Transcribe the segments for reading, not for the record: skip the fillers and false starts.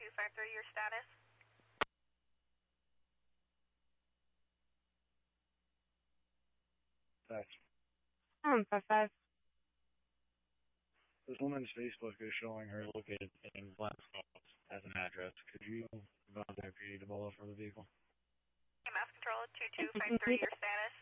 2253, your status? Thanks. 55. This woman's Facebook is showing her located in Glens Falls as an address. Could you provide the PD to follow for the vehicle? EMS control 2253, your status?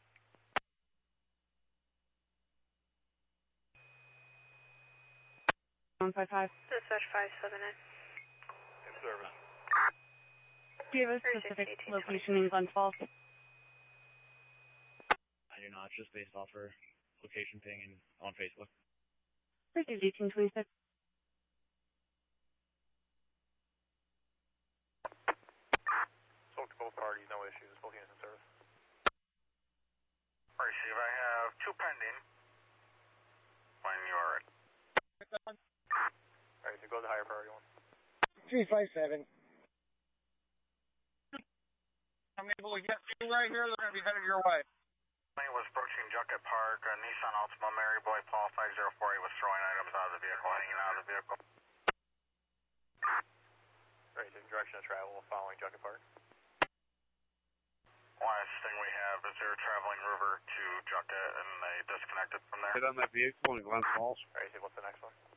Dispatch 579. In service. Do you have a specific location in Glens Falls? I do not, just based off her location ping and on Facebook. Proceed 1826. Spoke to both parties, no issues. Both units in service. Receive, I have 2 pending. When you're ready. Alright, so go to the higher priority one. 357. I'm able to get you right here. They're going to be headed your way. He was approaching Junket Park. Nissan Altima Mary Boy Paul 504. He was throwing items out of the vehicle, hanging out of the vehicle. Alright, so direction of travel following Junket Park. Last thing we have is they were traveling river to Junket and they disconnected from there. Hit on that vehicle in Glens Falls. Alright, so what's the next one?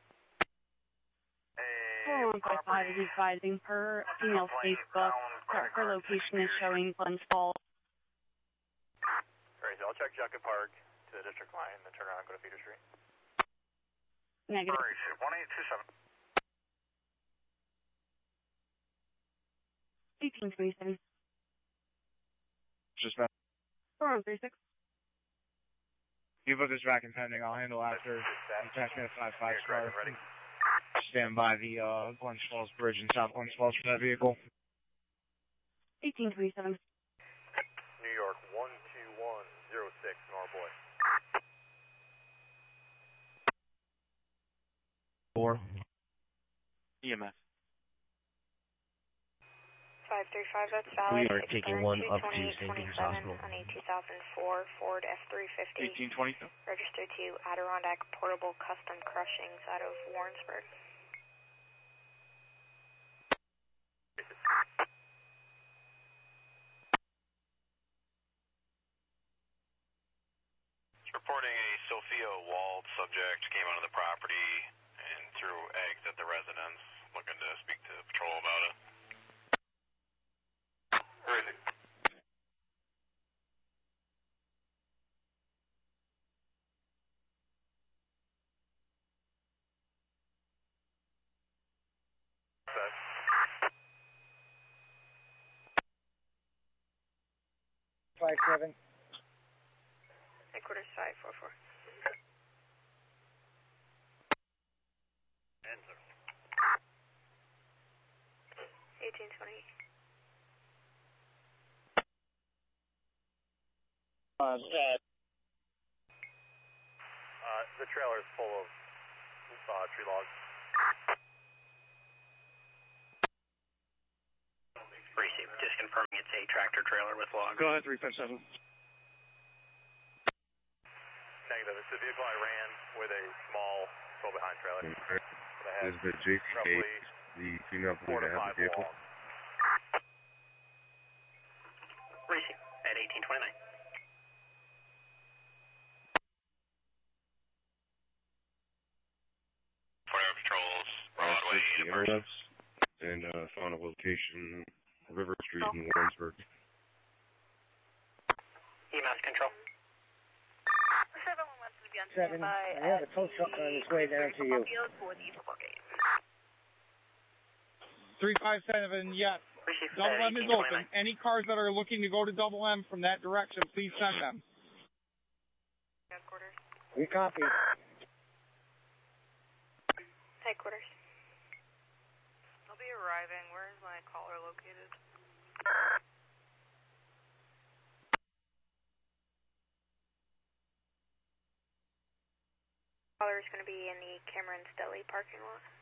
4155 is advising per female Facebook that her location is showing Glens Falls. Alright, so I'll check Junket Park to the district line and then turn around and go to Peter Street. Negative. Receive 1827. 1827. Just back. 4136. You put this back in pending. I'll handle after. Attach me to 55 star. Ready. Stand by the Glens Falls Bridge in South Glens Falls for that vehicle. 1827. New York 12106, Norboy. 4. EMS. 535, that's valid. We are taking one up to St. Peter's Hospital. On a 2004 Ford F350. 1820. Registered to Adirondack Portable Custom Crushings out of Warrensburg. Reporting a Sophia Wald subject came onto the property and threw eggs at the residence. Looking to speak to patrol about it. Where is it? Set. 57. Headquarters 544. Enter. 1820. The trailer is full of tree logs. Receive. Just confirming it's a tractor trailer with logs. Go ahead, 357. Negative. It's the vehicle I ran with a small tow behind trailer. This is the JC8, the female police that has the vehicle. Receive. At 1829. Patrols, Broadway, Intercepts and found a location, River Street in Warrensburg. EMS control. 7. I have a tow truck on its way down to you. 357, yes. Double M is open. Any cars that are looking to go to Double M from that direction, please send them. Headquarters. We copy. Headquarters. I'll be arriving. Where is my caller located? Caller is going to be in the Cameron's Deli parking lot.